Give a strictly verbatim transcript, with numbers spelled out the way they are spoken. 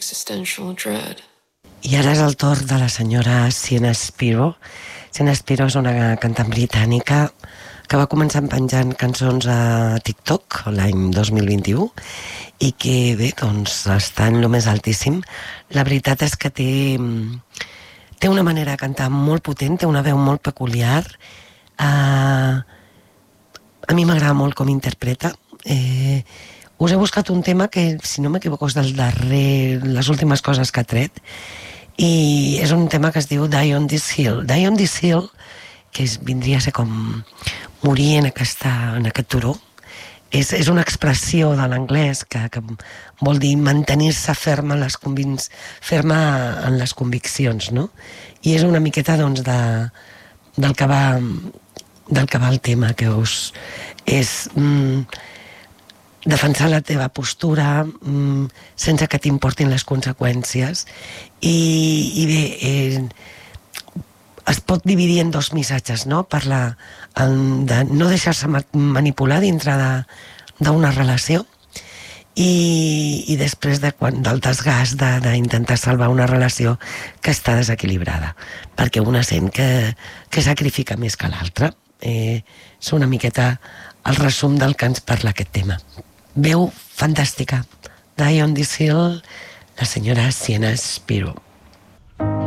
existential dread. I ara és el torn de la senyora Sienna Spiro. Sienna Spiro és una cantant britànica que va començar penjant cançons a TikTok l'any dos mil vint-i-u i que, bé, doncs està en lo més altíssim. La veritat és que té, té una manera de cantar molt potent, té una veu molt peculiar. Uh, a mi m'agrada molt com interpreta. Eh, us he buscat un tema que, si no m'equivoco, és del darrer, les últimes coses que ha tret, i és un tema que es diu Die on this hill. Die on this hill, que és, vindria a ser com morir en, aquesta, en aquest turó, és, és una expressió de l'anglès que, que vol dir mantenir-se ferma en les, convinc... ferma en les conviccions, no? I és una miqueta, doncs, de, del, que va, del que va el tema, que us... és... Mm, defensar la teva postura mm, sense que t'importin les conseqüències i, i bé, eh, es pot dividir en dos missatges, no? Parlar en, de no deixar-se manipular dintre d'una relació i, i després de quan, del desgast d'intentar de, salvar una relació que està desequilibrada, perquè una sent que, que sacrifica més que l'altra. Eh, és una miqueta el resum del que ens parla aquest tema. Veu fantàstica. Die on this hill, la senyora Sienna Spiro.